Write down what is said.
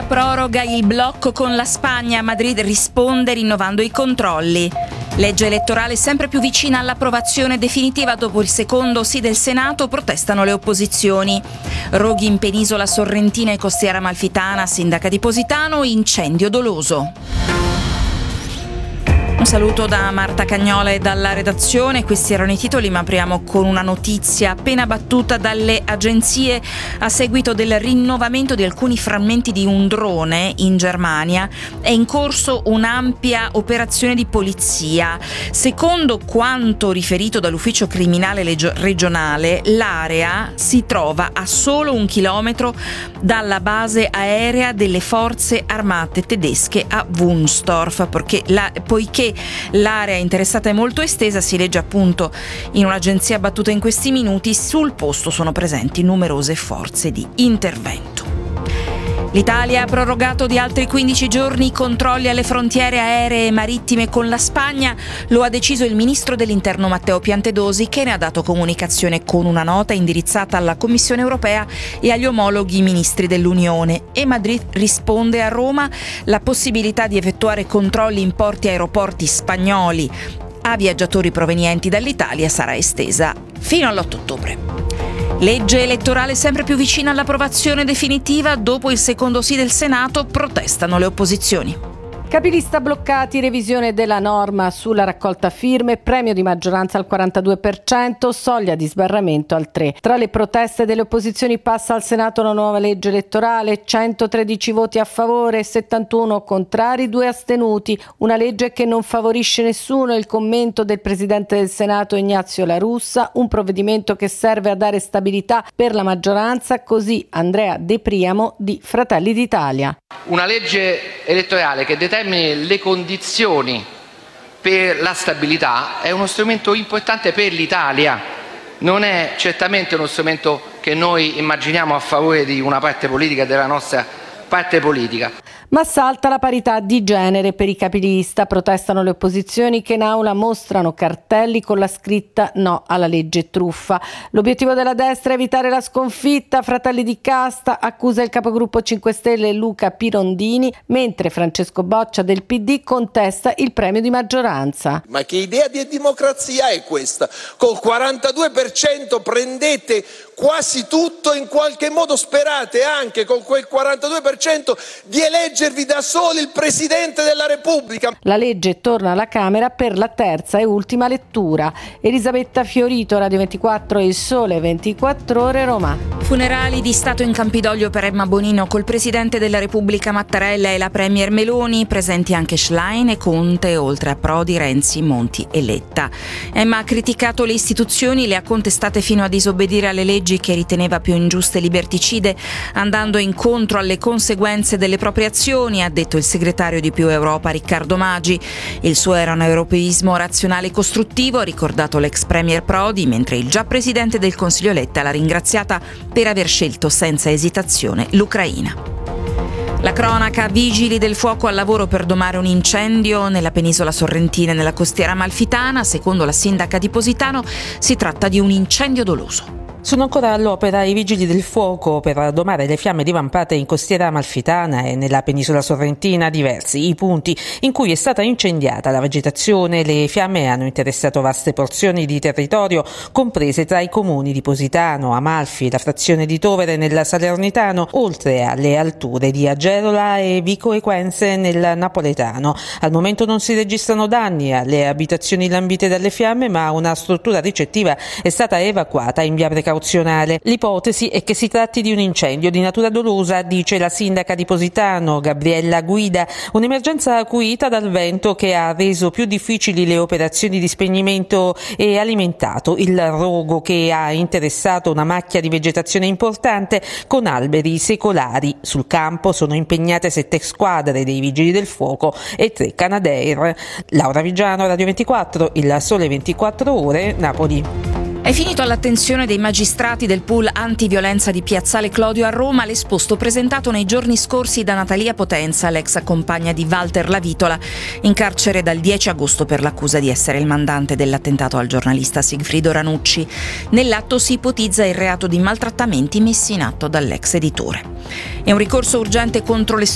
proroga il blocco con la Spagna, Madrid risponde rinnovando i controlli. Legge elettorale sempre più vicina all'approvazione definitiva dopo il secondo sì del Senato, protestano le opposizioni. Roghi in penisola sorrentina e costiera amalfitana, sindaca di Positano, incendio doloso. Un saluto da Marta Cagnola e dalla redazione. Questi erano i titoli, ma apriamo con una notizia appena battuta dalle agenzie a seguito del rinnovamento di alcuni frammenti di un drone in Germania. È in corso un'ampia operazione di polizia. Secondo quanto riferito dall'ufficio criminale regionale, l'area si trova a solo 1 chilometro dalla base aerea delle forze armate tedesche a Wunstorf, poiché l'area interessata è molto estesa, si legge appunto in un'agenzia battuta in questi minuti. Sul posto sono presenti numerose forze di intervento. L'Italia ha prorogato di altri 15 giorni i controlli alle frontiere aeree e marittime con la Spagna. Lo ha deciso il ministro dell'Interno Matteo Piantedosi, che ne ha dato comunicazione con una nota indirizzata alla Commissione europea e agli omologhi ministri dell'Unione. E Madrid risponde a Roma: la possibilità di effettuare controlli in porti e aeroporti spagnoli a viaggiatori provenienti dall'Italia sarà estesa fino all'8 ottobre. Legge elettorale sempre più vicina all'approvazione definitiva, dopo il secondo sì del Senato, protestano le opposizioni. Capilista bloccati, revisione della norma sulla raccolta firme, premio di maggioranza al 42%, soglia di sbarramento al 3%. Tra le proteste delle opposizioni passa al Senato una nuova legge elettorale, 113 voti a favore, 71 contrari, 2 astenuti. Una legge che non favorisce nessuno, il commento del Presidente del Senato Ignazio La Russa, un provvedimento che serve a dare stabilità per è così Andrea De Priamo di Fratelli d'Italia. Una legge elettorale che determini le condizioni per la stabilità è uno strumento importante per l'Italia. Non è certamente uno strumento che noi immaginiamo a favore di una parte politica, della nostra parte politica. Ma salta la parità di genere per i capilista. Protestano le opposizioni che in aula mostrano cartelli con la scritta no alla legge truffa. L'obiettivo della destra è evitare la sconfitta. Fratelli di casta accusa il capogruppo 5 Stelle Luca Pirondini, mentre Francesco Boccia del PD contesta il premio di maggioranza. Ma che idea di democrazia è questa? Col 42% prendete quasi tutto, in qualche modo sperate anche con quel 42% di eleggervi da soli il Presidente della Repubblica. La legge torna alla Camera per la terza e ultima lettura. Elisabetta Fiorito, Radio 24 e Il Sole 24 Ore, Roma. Funerali di Stato in Campidoglio per Emma Bonino col Presidente della Repubblica Mattarella e la Premier Meloni, presenti anche Schlein e Conte, oltre a Prodi, Renzi, Monti e Letta. Emma ha criticato le istituzioni, le ha contestate fino a disobbedire alle leggi che riteneva più ingiuste e liberticide, andando incontro alle conseguenze delle proprie azioni, ha detto il segretario di Più Europa Riccardo Maggi. Il suo era un europeismo razionale e costruttivo, ha ricordato l'ex premier Prodi, mentre il già presidente del Consiglio Letta l'ha ringraziata per aver scelto senza esitazione l'Ucraina. La cronaca: vigili del fuoco al lavoro per domare un incendio nella penisola sorrentina e nella costiera amalfitana. Secondo la sindaca di Positano si tratta di un incendio doloso. Sono ancora all'opera i vigili del fuoco per domare le fiamme divampate in costiera amalfitana e nella penisola sorrentina, diversi i punti in cui è stata incendiata la vegetazione. Le fiamme hanno interessato vaste porzioni di territorio, comprese tra i comuni di Positano, Amalfi, la frazione di Tovere nel Salernitano, oltre alle alture di Agerola e Vico Equense nel Napoletano. Al momento non si registrano danni alle abitazioni lambite dalle fiamme, ma una struttura ricettiva è stata evacuata in via precauzionale. L'ipotesi è che si tratti di un incendio di natura dolosa, dice la sindaca di Positano, Gabriella Guida, un'emergenza acuita dal vento che ha reso più difficili le operazioni di spegnimento e alimentato il rogo che ha interessato una macchia di vegetazione importante con alberi secolari. Sul campo sono impegnate 7 squadre dei vigili del fuoco e 3 Canadair. Laura Vigiano, Radio 24, Il Sole 24 Ore, Napoli. È finito all'attenzione dei magistrati del pool antiviolenza di Piazzale Clodio a Roma l'esposto presentato nei giorni scorsi da Natalia Potenza, l'ex compagna di Walter Lavitola, in carcere dal 10 agosto per l'accusa di essere il mandante dell'attentato al giornalista Sigfrido Ranucci. Nell'atto si ipotizza il reato di maltrattamenti messi in atto dall'ex editore. È un ricorso urgente contro le